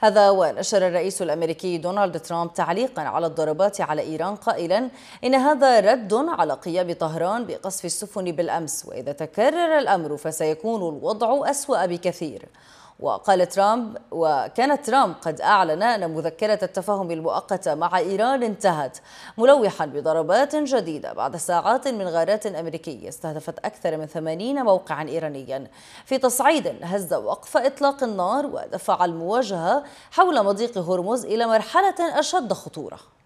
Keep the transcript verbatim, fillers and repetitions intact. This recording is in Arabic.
هذا ونشر الرئيس الأمريكي دونالد ترامب تعليقا على الضربات على إيران قائلا إن هذا رد على قيام طهران بقصف السفن بالأمس، وإذا تكرر الأمر فسيكون الوضع أسوأ بكثير. وقال ترامب وكان ترامب قد أعلن أن مذكرة التفاهم المؤقتة مع إيران انتهت، ملوحا بضربات جديدة بعد ساعات من غارات أمريكية استهدفت أكثر من ثمانين موقعا إيرانيا، في تصعيد هز وقف إطلاق النار ودفع المواجهة حول مضيق هرمز إلى مرحلة أشد خطورة.